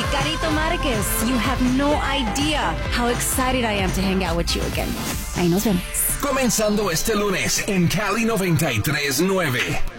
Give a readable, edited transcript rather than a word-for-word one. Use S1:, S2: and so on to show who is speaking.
S1: Carito Márquez, you have no idea how excited I am to hang out with you again. Ahí nos vemos.
S2: Comenzando este lunes en Cali 93.9.